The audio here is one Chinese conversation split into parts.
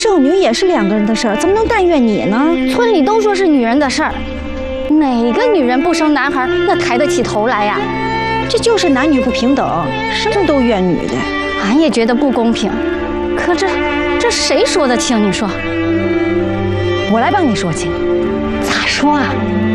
剩女也是2个人的事儿，怎么能但怨你呢？ 村里都说是女人的事儿，哪个女人不生男孩那抬得起头来呀？ 这就是男女不平等，什么都怨女的。 俺也觉得不公平，可这谁说得清？你说？ 我来帮你说清。 咋说啊？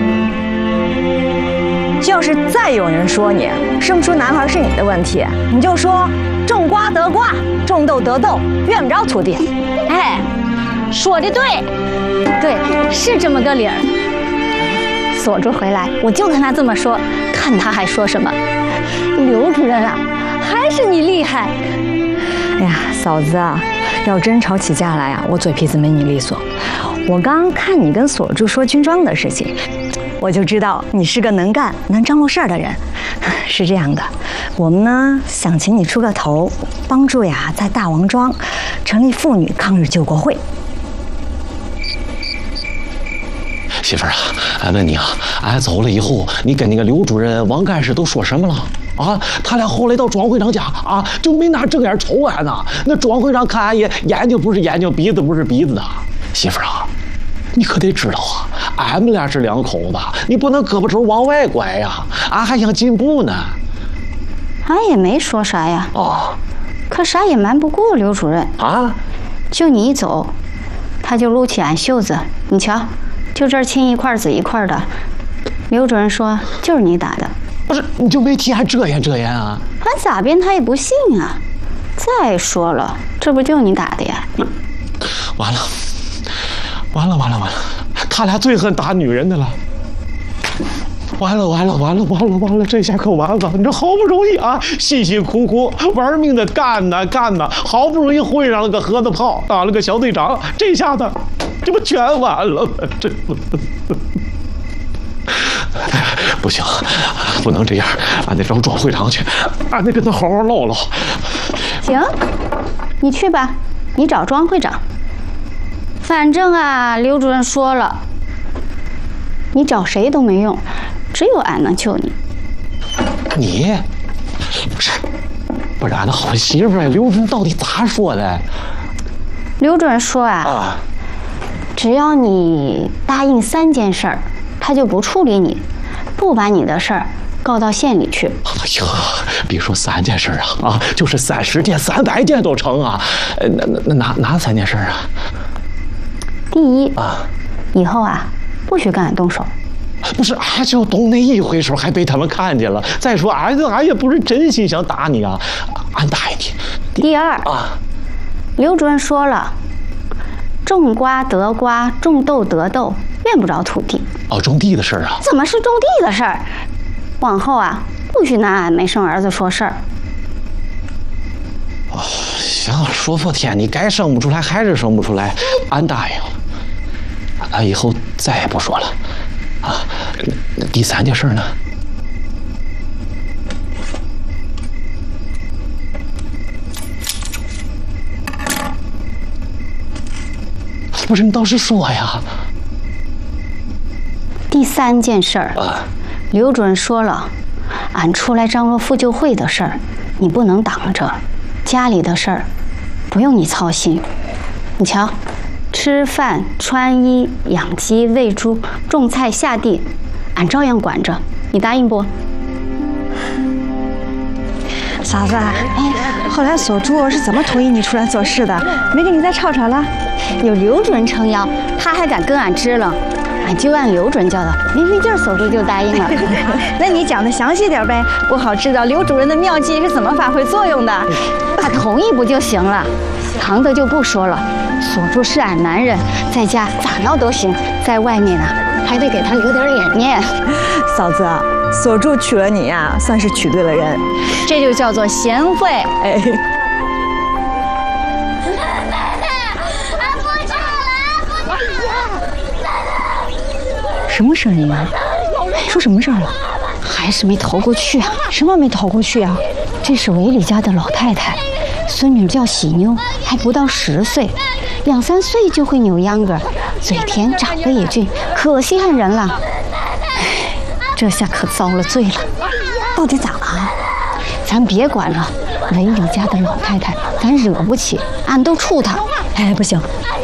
要是再有人说你生不出男孩是你的问题，你就说种瓜得瓜，种豆得豆，怨不着土地。 哎，说的对，对，是这么个理儿。锁住回来，我就跟他这么说，看他还说什么。刘主任啊，还是你厉害。 哎呀，嫂子啊，要真吵起架来啊，我嘴皮子没你利索。我刚看你跟锁柱说军装的事情，我就知道你是个能干、能张罗事儿的人。是这样的，我们呢想请你出个头，帮助呀在大王庄成立妇女抗日救国会。 媳妇儿啊，俺问你啊，俺走了以后，你跟那个刘主任、王干事都说什么了？啊，他俩后来到庄会长家啊，就没拿正眼瞅俺呢。那庄会长看俺眼睛不是眼睛，鼻子不是鼻子的。媳妇儿啊，你可得知道啊，俺们俩是2口子，你不能胳膊肘往外拐呀。俺还想进步呢。 俺也没说啥呀。 哦， 可啥也瞒不过刘主任啊。 就你一走，他就撸起俺袖子，你瞧，就这儿青一块紫一块的。刘主任说就是你打的。 不是，你就没替俺遮掩遮掩啊？ 俺咋编他也不信啊。再说了，这不就你打的呀？ 完了，他俩最恨打女人的了。完了，这下可完了！你这好不容易啊，辛辛苦苦玩命的干呐，好不容易混上了个盒子炮，当了个小队长，这下子这不全完了吗？这不行，不能这样，俺得找庄会长去，俺得跟他好好唠唠。 行，你去吧，你找庄会长。反正啊，刘主任说了，你找谁都没用，只有俺能救你。 你不是俺的好媳妇儿，刘主任到底咋说的？ 刘主任说啊，只要你答应3件事儿，他就不处理你，不把你的事儿告到县里去。 哎呦，别说3件事啊，就是30件、300件都成啊。哪3件事啊？ 第一啊，以后啊，不许跟俺动手。 不是，俺就动那一回手，还被他们看见了。再说，俺也不是真心想打你啊，俺答应你。 第二啊，刘主任说了，种瓜得瓜，种豆得豆，怨不着土地。 哦，种地的事儿啊？ 怎么是种地的事儿？往后啊，不许拿俺没生儿子说事儿。 哦，行，说破天，你该生不出来还是生不出来，俺答应了。俺以后再也不说了。啊，那第3件事呢？不是，你倒是说呀。 第3件事儿啊，刘主任说了，俺出来张罗妇救会的事儿，你不能挡着。家里的事儿，不用你操心。你瞧，吃饭、穿衣、养鸡、喂猪、种菜、下地，俺照样管着。你答应不？ 嫂子，后来锁柱是怎么同意你出来做事的？没跟你再吵吵了？ 有刘主任撑腰，他还敢跟俺支棱，俺就按刘主任叫的，没费劲，锁住就答应了。 那你讲的详细点呗，我好知道刘主任的妙计是怎么发挥作用的。 他同意不就行了？唐德就不说了，锁住是俺男人，在家咋闹都行，在外面啊还得给他留点脸面。 嫂子，锁住娶了你呀，算是娶对了人， 这就叫做贤惠。 哎。什么声音啊？出什么事儿了？ 还是没逃过去啊？ 什么没逃过去啊？ 这是韦里家的老太太，孙女叫喜妞，还不到10岁，2、3岁就会扭秧歌，嘴甜，长得也俊，可稀罕人了。哎，这下可遭了罪了。 到底咋了？ 咱别管了，韦里家的老太太，咱惹不起，俺都怵她。 哎，不行，